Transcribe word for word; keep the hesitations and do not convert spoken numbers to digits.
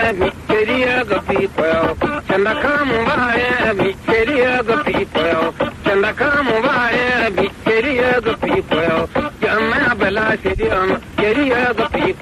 mi keriya ga people. Chanda kamu baye mi keriya ga people. Chanda kamu baye mi keriya ga people. Jamma bala shiriyan keriya ga